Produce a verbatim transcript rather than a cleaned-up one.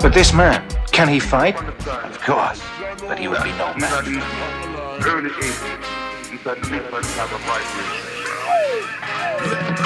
But this man, can he fight? Of course, but he would be no match. Early eighties, you could never have a fight.